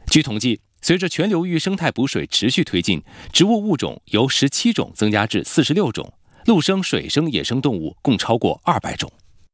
据统计，随着全流域生态补水持续推进，植物物种由17种增加至46种，陆生、水生野生动物共超过200种。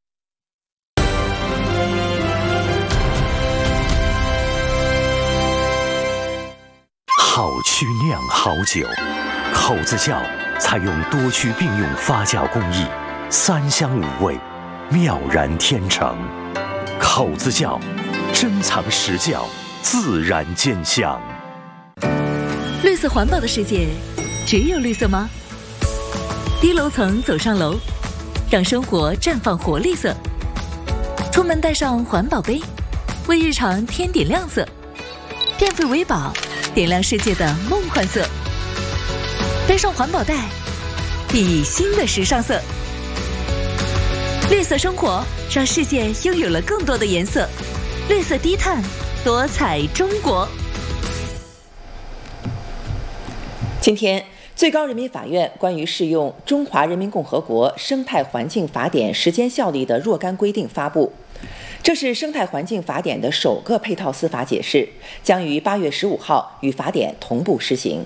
好曲酿好酒，口子窖采用多区并用发酵工艺，3香5味，妙然天成。口子窖珍藏实窖，自然见香。 绿色环保的世界，只有绿色吗？低楼层走上楼，让生活绽放活力色。出门带上环保杯，为日常添点亮色。电费为宝，点亮世界的梦幻色。背上环保袋，熠熠新的时尚色。绿色生活让世界拥有了更多的颜色。绿色低碳，多彩中国。 今天，最高人民法院关于适用《中华人民共和国生态环境法典》时间效力的若干规定发布。这是生态环境法典的首个配套司法解释，将于8月15号与法典同步施行。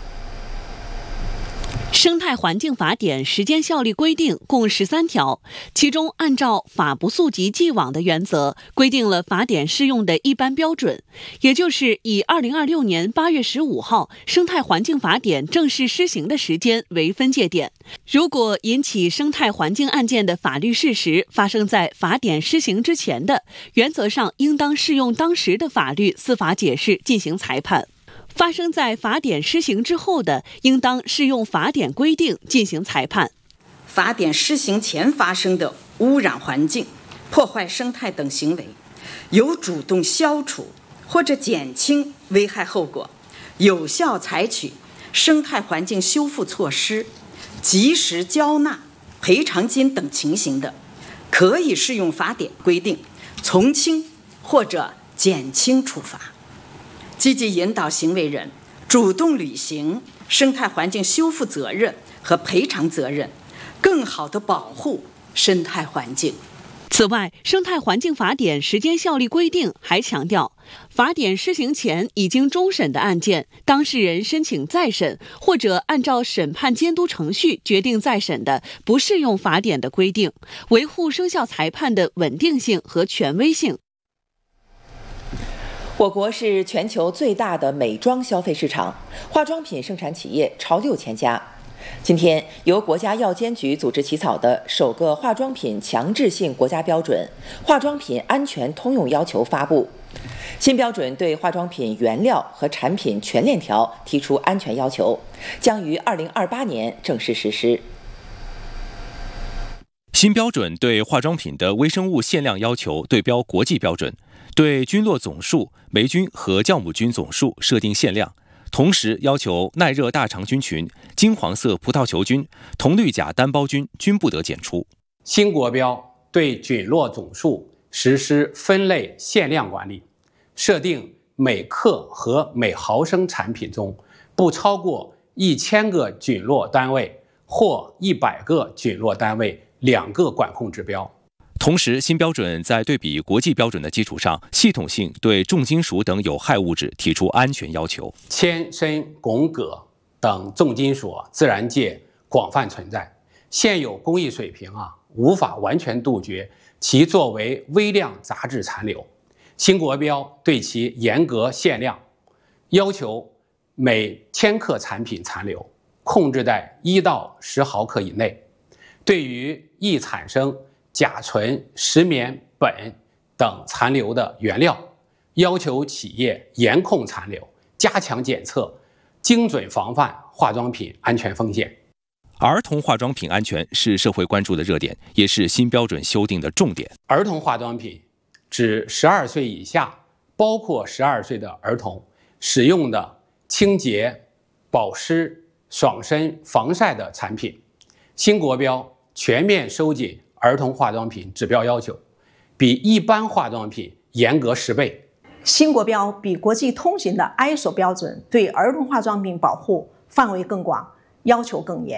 生态环境法典时间效力规定共13条，其中按照法不溯及既往的原则，规定了法典适用的一般标准，也就是以2026年8月15号生态环境法典正式施行的时间为分界点。如果引起生态环境案件的法律事实发生在法典施行之前的，原则上应当适用当时的法律司法解释进行裁判。发生在法典施行之后的，应当适用法典规定进行裁判。 法典施行前发生的污染环境、破坏生态等行为，有主动消除或者减轻危害后果，有效采取生态环境修复措施，及时交纳赔偿金等情形的，可以适用法典规定从轻或者减轻处罚。积极引导行为人主动履行生态环境修复责任和赔偿责任，更好地保护生态环境。 此外，生态环境法典时间效力规定还强调，法典施行前已经终审的案件，当事人申请再审或者按照审判监督程序决定再审的，不适用法典的规定，维护生效裁判的稳定性和权威性。 我国是全球最大的美妆消费市场，化妆品生产企业超6000家。今天，由国家药监局组织起草的首个化妆品强制性国家标准《化妆品安全通用要求》发布。新标准对化妆品原料和产品全链条提出安全要求，将于2028年正式实施。 新标准对化妆品的微生物限量要求对标国际标准，对菌落总数、霉菌和酵母菌总数设定限量，同时要求耐热大肠菌群、金黄色葡萄球菌、铜绿甲单胞菌均不得检出。 新国标对菌落总数实施分类限量管理，设定每克和每毫升产品中不超过1000个菌落单位或100个菌落单位2个管控指标。 同时，新标准在对比国际标准的基础上，系统性对重金属等有害物质提出安全要求。 铅、砷、汞、铬等重金属自然界广泛存在，现有工艺水平无法完全杜绝其作为微量杂质残留。新国标对其严格限量，要求每1000克产品残留控制在1到10毫克以内。对于易产生甲醇、石棉、苯等残留的原料，要求企业严控残留，加强检测，精准防范化妆品安全风险。 儿童化妆品安全是社会关注的热点，也是新标准修订的重点。 儿童化妆品指12岁以下，包括12岁的儿童使用的清洁、保湿、爽身、防晒的产品。新国标全面收紧儿童化妆品指标要求，比一般化妆品严格10倍。 新国标比国际通行的 ISO 标准对儿童化妆品保护范围更广，要求更严。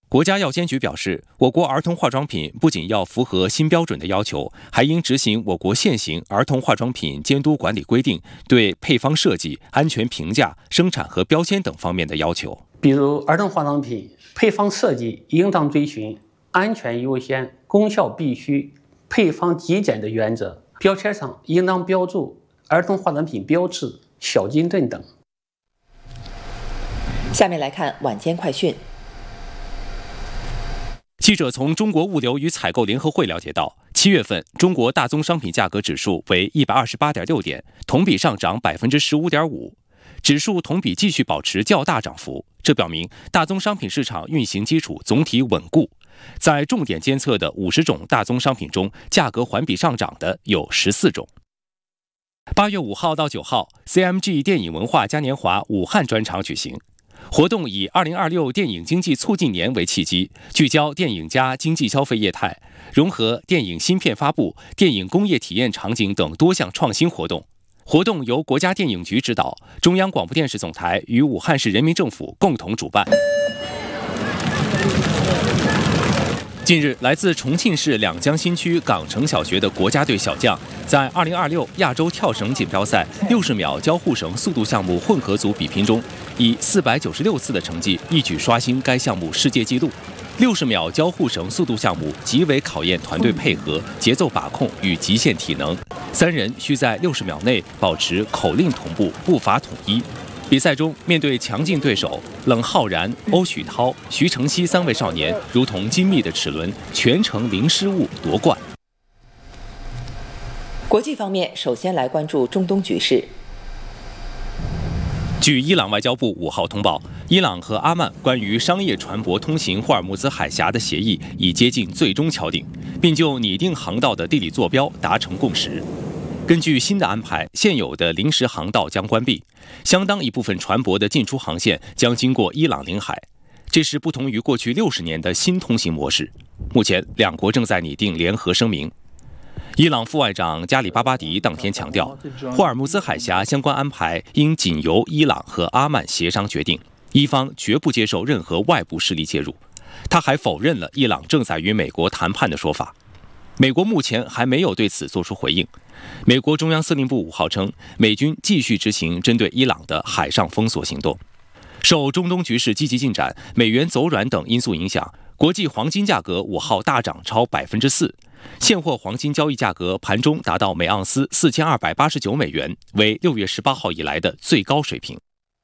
国家药监局表示，我国儿童化妆品不仅要符合新标准的要求，还应执行我国现行儿童化妆品监督管理规定对配方设计、安全评价、生产和标签等方面的要求。 比如，儿童化妆品配方设计应当遵循安全优先、功效必须、配方极简的原则，标签上应当标注儿童化妆品标志、小金盾等。 下面来看晚间快讯。 记者从中国物流与采购联合会了解到，7月份中国大宗商品价格指数为128.6点，同比上涨15.5%，指数同比继续保持较大涨幅，这表明大宗商品市场运行基础总体稳固。在重点监测的50种大宗商品中，价格环比上涨的有14种。8月5号到9号 ，CMG 电影文化嘉年华武汉专场举行。活动以2026电影经济促进年为契机，聚焦电影加经济消费业态，融合电影芯片发布、电影工业体验场景等多项创新活动。活动由国家电影局指导，中央广播电视总台与武汉市人民政府共同主办。近日，来自重庆市两江新区港城小学的国家队小将，在2026亚洲跳绳锦标赛60秒交互绳速度项目混合组比拼中，以496次的成绩一举刷新该项目世界纪录。60秒交互绳速度项目极为考验团队配合、节奏把控与极限体能，3人需在60秒内保持口令同步、步伐统一。比赛中，面对强劲对手，冷浩然、欧许涛、徐承熙3位少年如同精密的齿轮，全程零失误夺冠。 国际方面，首先来关注中东局势。 据伊朗外交部5号通报，伊朗和阿曼关于商业船舶通行霍尔木兹海峡的协议已接近最终敲定，并就拟定航道的地理坐标达成共识。根据新的安排，现有的临时航道将关闭，相当一部分船舶的进出航线将经过伊朗领海。这是不同于过去60年的新通行模式。目前，两国正在拟定联合声明。伊朗副外长加里巴巴迪当天强调，霍尔木兹海峡相关安排应仅由伊朗和阿曼协商决定，伊方绝不接受任何外部势力介入。他还否认了伊朗正在与美国谈判的说法。美国目前还没有对此作出回应。美国中央司令部5号称，美军继续执行针对伊朗的海上封锁行动。受中东局势积极进展、美元走软等因素影响，国际黄金价格5号大涨超4%，现货黄金交易价格盘中达到每盎司4289美元，为6月18号以来的最高水平。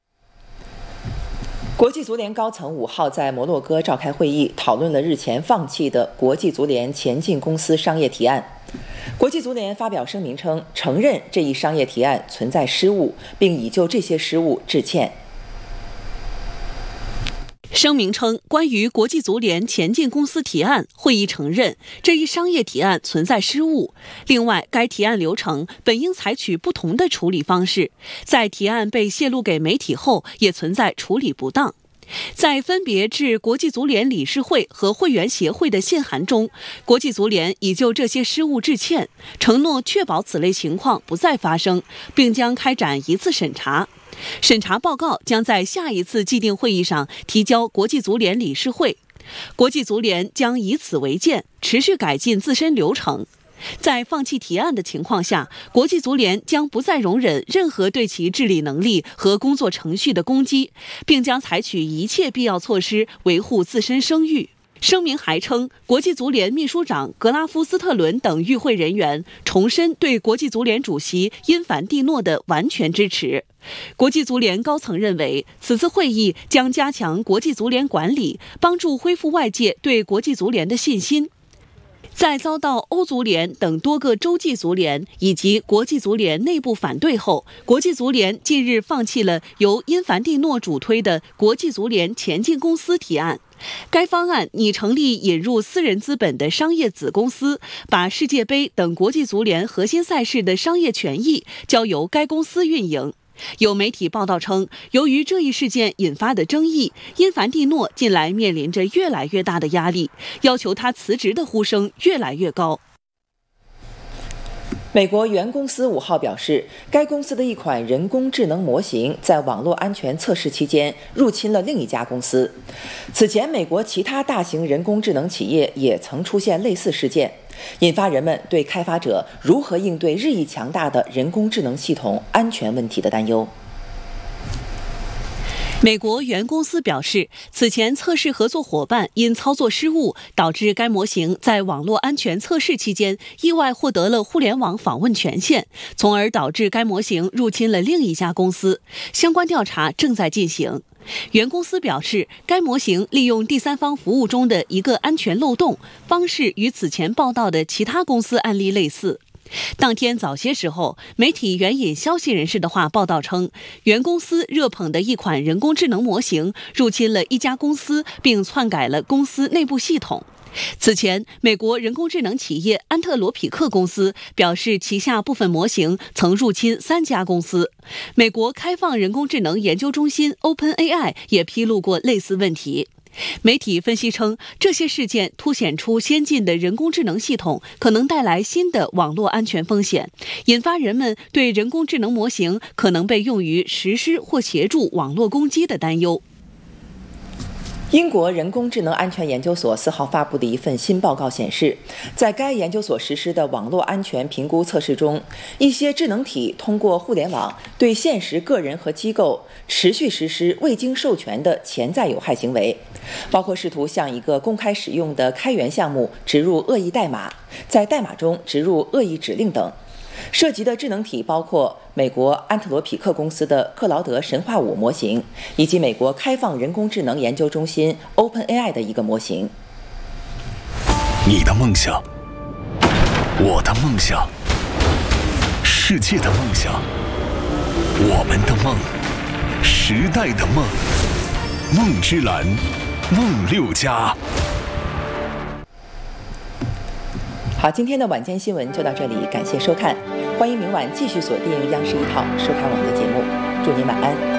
国际足联高层5号在摩洛哥召开会议，讨论了日前放弃的国际足联前进公司商业提案。国际足联发表声明称，承认这一商业提案存在失误，并已就这些失误致歉。 声明称，关于国际足联前进公司提案，会议承认这一商业提案存在失误。另外，该提案流程本应采取不同的处理方式，在提案被泄露给媒体后，也存在处理不当。在分别致国际足联理事会和会员协会的信函中，国际足联已就这些失误致歉，承诺确保此类情况不再发生，并将开展一次审查。审查报告将在下一次既定会议上提交国际足联理事会，国际足联将以此为鉴，持续改进自身流程。在放弃提案的情况下，国际足联将不再容忍任何对其治理能力和工作程序的攻击，并将采取一切必要措施维护自身声誉。声明还称，国际足联秘书长格拉夫斯特伦等与会人员重申对国际足联主席因凡蒂诺的完全支持。国际足联高层认为，此次会议将加强国际足联管理，帮助恢复外界对国际足联的信心。在遭到欧足联等多个洲际足联以及国际足联内部反对后，国际足联近日放弃了由因凡蒂诺主推的国际足联前进公司提案。该方案拟成立引入私人资本的商业子公司，把世界杯等国际足联核心赛事的商业权益交由该公司运营。有媒体报道称，由于这一事件引发的争议，因凡蒂诺近来面临着越来越大的压力，要求他辞职的呼声越来越高。 美国原公司5号表示，该公司的一款人工智能模型在网络安全测试期间入侵了另一家公司。此前，美国其他大型人工智能企业也曾出现类似事件，引发人们对开发者如何应对日益强大的人工智能系统安全问题的担忧。 美国原公司表示，此前测试合作伙伴因操作失误，导致该模型在网络安全测试期间意外获得了互联网访问权限，从而导致该模型入侵了另一家公司。相关调查正在进行。原公司表示，该模型利用第三方服务中的一个安全漏洞，方式与此前报道的其他公司案例类似。当天早些时候，媒体援引消息人士的话报道称，原公司热捧的一款人工智能模型入侵了一家公司，并篡改了公司内部系统。此前，美国人工智能企业安特罗匹克公司表示，旗下部分模型曾入侵3家公司。美国开放人工智能研究中心 OpenAI 也披露过类似问题。媒体分析称，这些事件凸显出先进的人工智能系统可能带来新的网络安全风险，引发人们对人工智能模型可能被用于实施或协助网络攻击的担忧。 英国人工智能安全研究所4号发布的一份新报告显示，在该研究所实施的网络安全评估测试中，一些智能体通过互联网对现实个人和机构持续实施未经授权的潜在有害行为，包括试图向一个公开使用的开源项目植入恶意代码，在代码中植入恶意指令等。涉及的智能体包括美国安特罗匹克公司的克劳德神话5模型，以及美国开放人工智能研究中心 OpenAI 的一个模型。 你的梦想，我的梦想，世界的梦想，我们的梦，时代的梦，梦之蓝，梦6家。 好，今天的晚间新闻就到这里，感谢收看，欢迎明晚继续锁定央视1套收看我们的节目，祝您晚安。